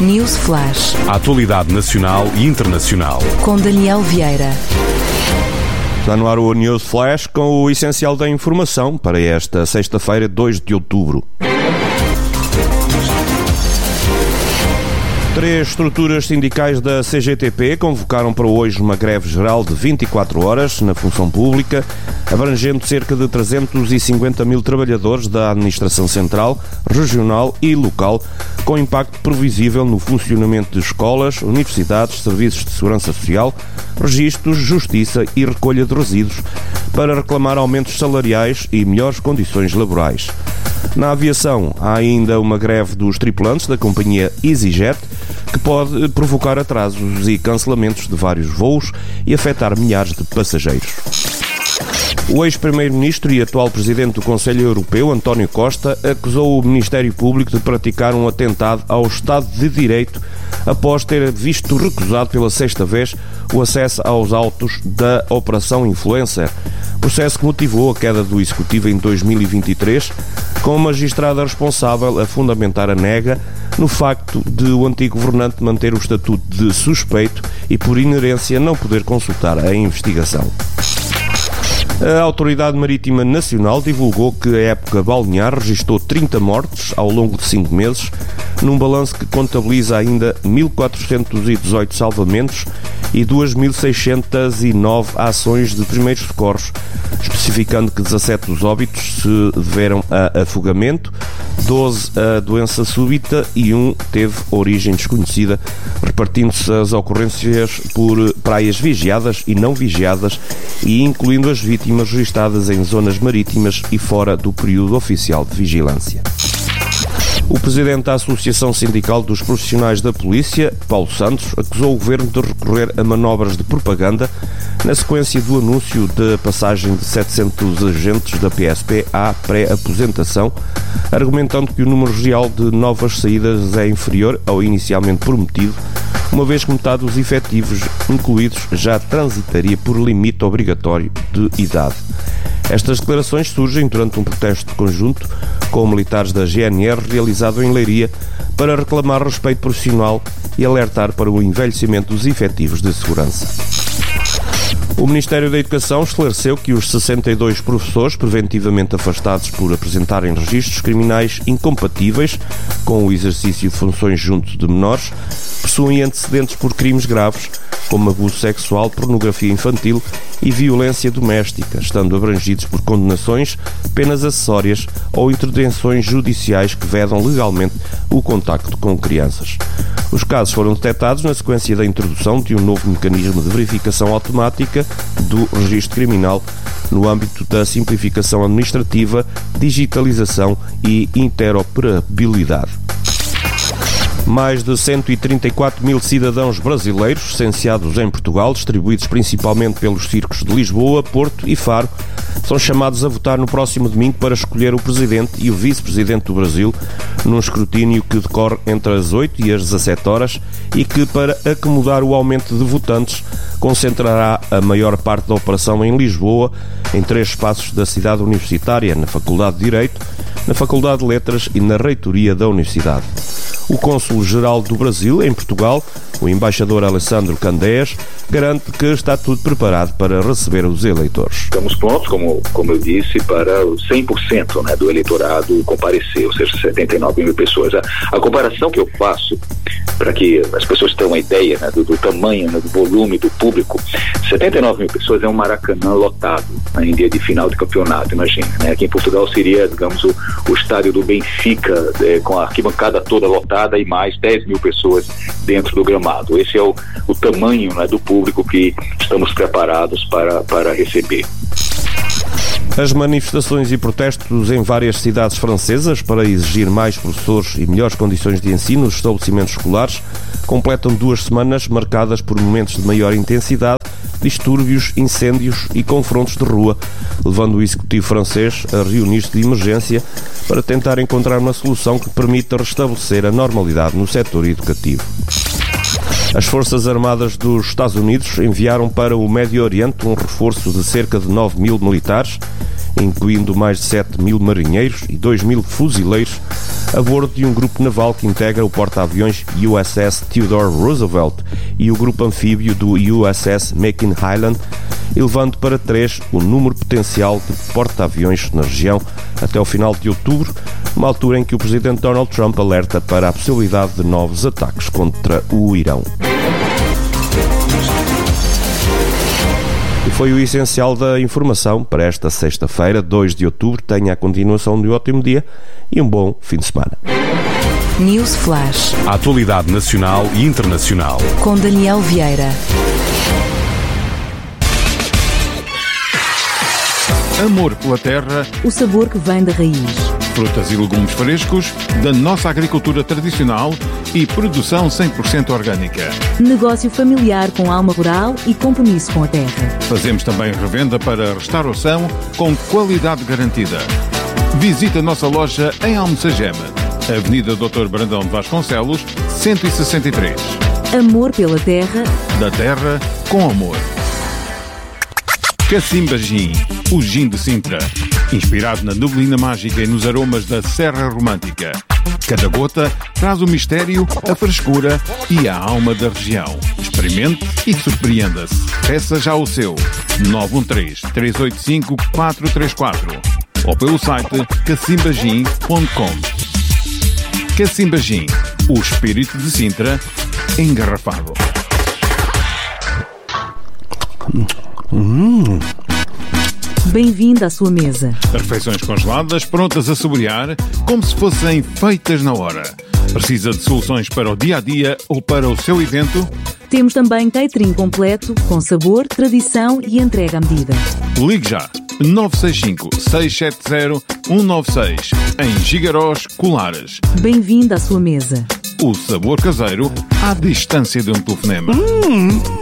News Flash. A atualidade nacional e internacional. Com Daniel Vieira. Está no ar o News Flash com o essencial da informação para esta sexta-feira, 2 de outubro. 3 estruturas sindicais da CGTP convocaram para hoje uma greve geral de 24 horas na função pública, abrangendo cerca de 350 mil trabalhadores da administração central, regional e local, com impacto previsível no funcionamento de escolas, universidades, serviços de segurança social, registros, justiça e recolha de resíduos, para reclamar aumentos salariais e melhores condições laborais. Na aviação, há ainda uma greve dos tripulantes da companhia EasyJet, que pode provocar atrasos e cancelamentos de vários voos e afetar milhares de passageiros. O ex-primeiro-ministro e atual presidente do Conselho Europeu, António Costa, acusou o Ministério Público de praticar um atentado ao Estado de Direito após ter visto recusado pela sexta vez o acesso aos autos da Operação Influencer, processo que motivou a queda do Executivo em 2023, com a magistrada responsável a fundamentar a nega no facto de o antigo governante manter o estatuto de suspeito e, por inerência, não poder consultar a investigação. A Autoridade Marítima Nacional divulgou que a época balnear registrou 30 mortes ao longo de 5 meses, num balanço que contabiliza ainda 1.418 salvamentos e 2.609 ações de primeiros socorros, especificando que 17 dos óbitos se deveram a afogamento, 12 a doença súbita e 1 teve origem desconhecida, repartindo-se as ocorrências por praias vigiadas e não vigiadas e incluindo as vítimas registadas em zonas marítimas e fora do período oficial de vigilância. O presidente da Associação Sindical dos Profissionais da Polícia, Paulo Santos, acusou o governo de recorrer a manobras de propaganda na sequência do anúncio da passagem de 700 agentes da PSP à pré-aposentação, argumentando que o número real de novas saídas é inferior ao inicialmente prometido, uma vez que metade dos efetivos incluídos já transitaria por limite obrigatório de idade. Estas declarações surgem durante um protesto conjunto com militares da GNR realizado em Leiria para reclamar respeito profissional e alertar para o envelhecimento dos efetivos de segurança. O Ministério da Educação esclareceu que os 62 professores preventivamente afastados por apresentarem registros criminais incompatíveis com o exercício de funções junto de menores possuem antecedentes por crimes graves, como abuso sexual, pornografia infantil e violência doméstica, estando abrangidos por condenações, penas acessórias ou intervenções judiciais que vedam legalmente o contacto com crianças. Os casos foram detectados na sequência da introdução de um novo mecanismo de verificação automática do registro criminal no âmbito da simplificação administrativa, digitalização e interoperabilidade. Mais de 134 mil cidadãos brasileiros licenciados em Portugal, distribuídos principalmente pelos circos de Lisboa, Porto e Faro, são chamados a votar no próximo domingo para escolher o Presidente e o Vice-Presidente do Brasil, num escrutínio que decorre entre as 8 e as 17 horas e que, para acomodar o aumento de votantes, concentrará a maior parte da operação em Lisboa, em 3 espaços da cidade universitária, na Faculdade de Direito, na Faculdade de Letras e na Reitoria da Universidade. O Cônsul-Geral do Brasil, em Portugal, o embaixador Alessandro Candeias, garante que está tudo preparado para receber os eleitores. Estamos prontos, como eu disse, para 100% do eleitorado comparecer, ou seja, 79 mil pessoas. A comparação que eu faço, para que as pessoas tenham uma ideia do tamanho, do volume do público, 79 mil pessoas é um Maracanã lotado em dia de final de campeonato, imagina. Aqui em Portugal seria, digamos, o estádio do Benfica, com a arquibancada toda lotada e mais 10 mil pessoas dentro do gramado. Esse é o tamanho do público que estamos preparados para receber. As manifestações e protestos em várias cidades francesas para exigir mais professores e melhores condições de ensino nos estabelecimentos escolares completam 2 semanas marcadas por momentos de maior intensidade, distúrbios, incêndios e confrontos de rua, levando o executivo francês a reunir-se de emergência para tentar encontrar uma solução que permita restabelecer a normalidade no setor educativo. As Forças Armadas dos Estados Unidos enviaram para o Médio Oriente um reforço de cerca de 9 mil militares, incluindo mais de 7.000 marinheiros e 2.000 fuzileiros, a bordo de um grupo naval que integra o porta-aviões USS Theodore Roosevelt e o grupo anfíbio do USS McKinley, elevando para 3 o número potencial de porta-aviões na região até ao final de outubro, uma altura em que o presidente Donald Trump alerta para a possibilidade de novos ataques contra o Irão. E foi o essencial da informação para esta sexta-feira, 2 de outubro. Tenha a continuação de um ótimo dia e um bom fim de semana. News Flash. A atualidade nacional e internacional. Com Daniel Vieira. Amor pela terra, O sabor que vem da raiz. frutas e legumes frescos, da nossa agricultura tradicional e produção 100% orgânica. Negócio familiar com alma rural e compromisso com a terra. Fazemos também revenda para restauração com qualidade garantida. Visite a nossa loja em Almocegeme, Avenida Dr. Brandão de Vasconcelos, 163. Amor pela terra. Da terra com amor. Cacimba Gin, o gin de Sintra. Inspirado na neblina mágica e nos aromas da Serra Romântica. Cada gota traz o mistério, a frescura e a alma da região. Experimente e surpreenda-se. Peça já o seu. 913-385-434 ou pelo site cacimbagin.com. Cacimba Gin, o espírito de Sintra engarrafado. Bem-vindo à sua mesa. Refeições congeladas prontas a saborear como se fossem feitas na hora. Precisa de soluções para o dia-a-dia ou para o seu evento? Temos também catering completo, com sabor, tradição e entrega à medida. Ligue já 965-670-196 em Gigarós, Colares. Bem-vindo à sua mesa. O sabor caseiro à distância de um telefonema.